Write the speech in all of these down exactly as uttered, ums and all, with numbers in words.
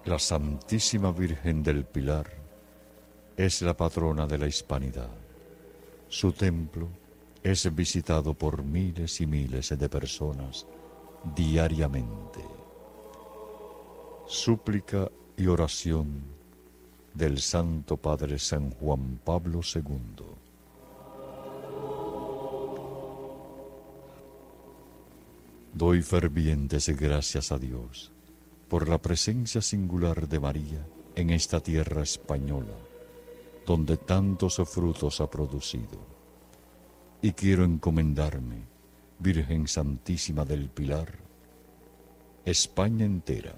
La Santísima Virgen del Pilar es la patrona de la hispanidad. Su templo es visitado por miles y miles de personas diariamente. Súplica y oración del Santo Padre San Juan Pablo segundo. Doy fervientes gracias a Dios por la presencia singular de María en esta tierra española, donde tantos frutos ha producido. Y quiero encomendarme, Virgen Santísima del Pilar, España entera,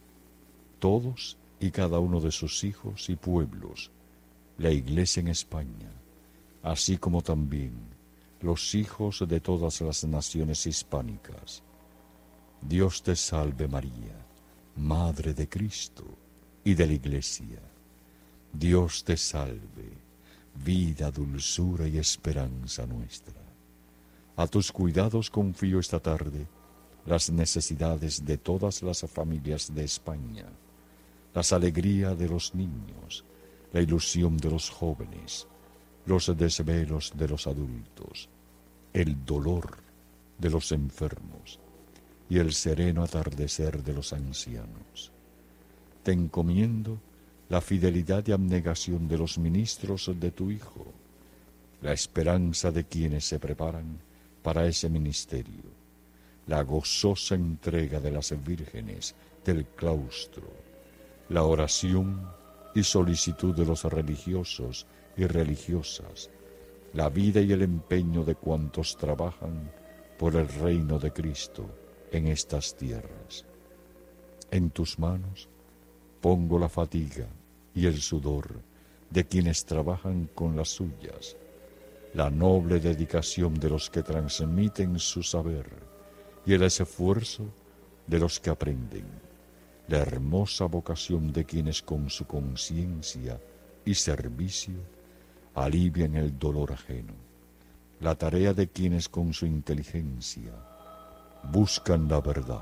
todos y cada uno de sus hijos y pueblos, la Iglesia en España, así como también los hijos de todas las naciones hispánicas. Dios te salve María, Madre de Cristo y de la Iglesia. Dios te salve, vida, dulzura y esperanza nuestra. A tus cuidados confío esta tarde las necesidades de todas las familias de España, las alegrías de los niños, la ilusión de los jóvenes, los desvelos de los adultos, el dolor de los enfermos y el sereno atardecer de los ancianos. Te encomiendo la fidelidad y abnegación de los ministros de tu Hijo, la esperanza de quienes se preparan para ese ministerio, la gozosa entrega de las vírgenes del claustro, la oración y solicitud de los religiosos y religiosas, la vida y el empeño de cuantos trabajan por el reino de Cristo en estas tierras. En tus manos pongo la fatiga y el sudor de quienes trabajan con las suyas, la noble dedicación de los que transmiten su saber y el esfuerzo de los que aprenden, la hermosa vocación de quienes con su conciencia y servicio alivian el dolor ajeno, la tarea de quienes con su inteligencia buscan la verdad.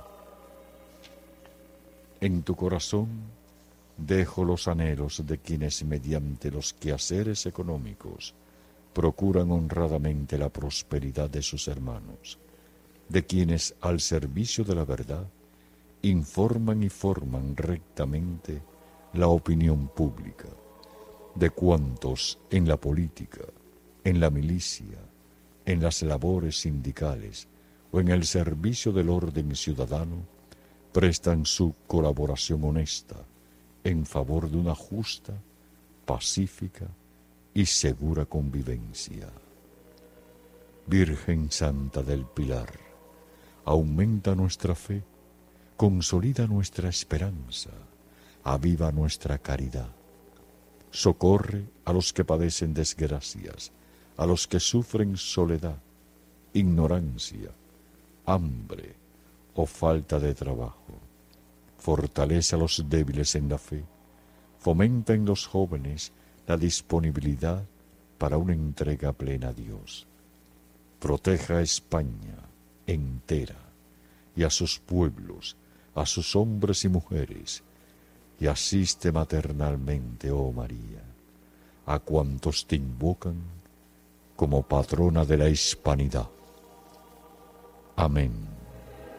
En tu corazón dejo los anhelos de quienes mediante los quehaceres económicos procuran honradamente la prosperidad de sus hermanos, de quienes al servicio de la verdad informan y forman rectamente la opinión pública, de cuantos en la política, en la milicia, en las labores sindicales o en el servicio del orden ciudadano prestan su colaboración honesta en favor de una justa, pacífica y segura convivencia. Virgen Santa del Pilar, aumenta nuestra fe, consolida nuestra esperanza, aviva nuestra caridad. Socorre a los que padecen desgracias, a los que sufren soledad, ignorancia, hambre o falta de trabajo. Fortalece a los débiles en la fe, fomenta en los jóvenes la disponibilidad para una entrega plena a Dios. Proteja a España entera y a sus pueblos, a sus hombres y mujeres, y asiste maternalmente, oh María, a cuantos te invocan como patrona de la hispanidad. Amén.